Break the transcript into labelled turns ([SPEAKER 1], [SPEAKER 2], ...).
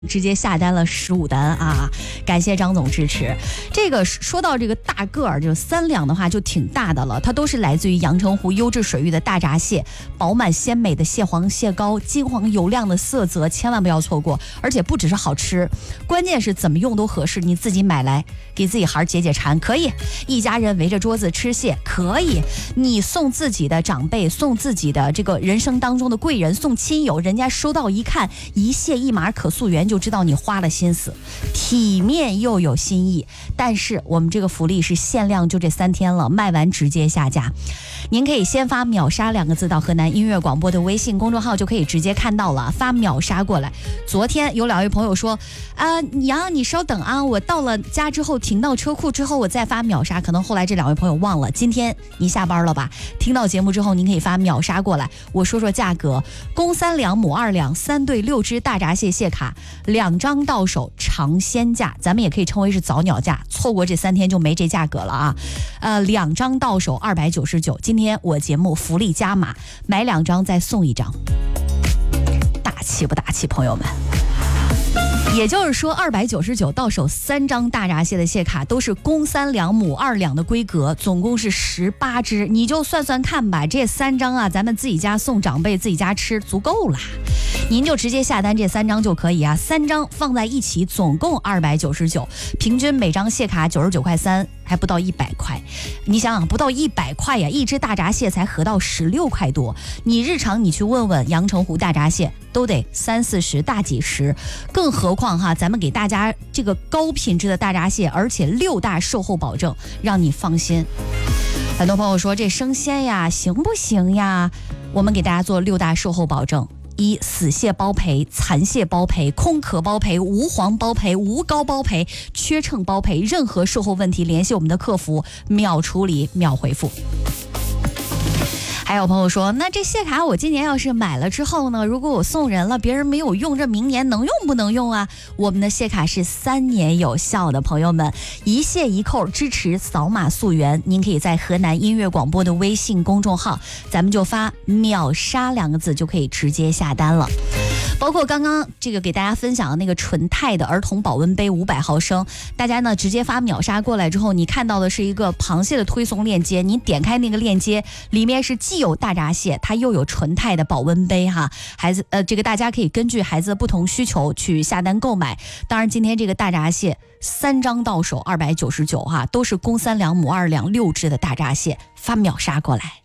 [SPEAKER 1] 直接下单了15单啊！感谢张总支持。这个说到这个大个儿，就3两的话就挺大的了，它都是来自于阳澄湖优质水域的大闸蟹，饱满鲜美的蟹黄蟹膏，金黄油亮的色泽，千万不要错过。而且不只是好吃，关键是怎么用都合适。你自己买来给自己孩解解馋可以，一家人围着桌子吃蟹可以，你送自己的长辈，送自己的这个人生当中的贵人，送亲友，人家收到一看一蟹一码可溯源，就知道你花了心思，体面又有新意。但是我们这个福利是限量，就这3天了，卖完直接下架。您可以先发秒杀2个字到河南音乐广播的微信公众号，就可以直接看到了，发秒杀过来。昨天有2位朋友说杨你稍等啊，我到了家之后停到车库之后我再发秒杀，可能后来这2位朋友忘了。今天你下班了吧，听到节目之后您可以发秒杀过来。我说说价格，公3两母2两，3对6只大闸蟹蟹卡，2张到手尝鲜价，咱们也可以称为是早鸟价，错过这3天就没这价格了啊。2张到手299，今天我节目福利加码，买2张再送1张，大气不大气，朋友们？也就是说299到手3张大闸蟹的蟹卡，都是公3两母2两的规格，总共是18只，你就算算看吧，这3张啊，咱们自己家送长辈，自己家吃足够了。您就直接下单这3张就可以啊，3张放在一起总共299，平均每张蟹卡99块3，还不到100块。你想想，不到100块呀，一只大闸蟹才合到16块多。你日常你去问问阳澄湖大闸蟹都得30-40大几十，更何况哈，咱们给大家这个高品质的大闸蟹，而且6大售后保证，让你放心。很多朋友说这生鲜呀行不行呀？我们给大家做6大售后保证。1死蟹包赔，残蟹包赔，空壳包赔，无黄包赔，无膏包赔，缺秤包赔，任何售后问题联系我们的客服，秒处理秒回复。还有朋友说，那这蟹卡我今年要是买了之后呢，如果我送人了，别人没有用，这明年能用不能用啊？我们的蟹卡是3年有效的，朋友们，一蟹一扣支持扫码溯源。您可以在河南音乐广播的微信公众号，咱们就发秒杀2个字就可以直接下单了。包括刚刚这个给大家分享的那个纯钛的儿童保温杯500毫升，大家呢直接发秒杀过来之后，你看到的是一个螃蟹的推送链接，你点开那个链接，里面是既有大闸蟹，它又有纯钛的保温杯哈。孩子这个大家可以根据孩子的不同需求去下单购买。当然今天这个大闸蟹3张到手299哈，都是公3两母2两6只的大闸蟹，发秒杀过来。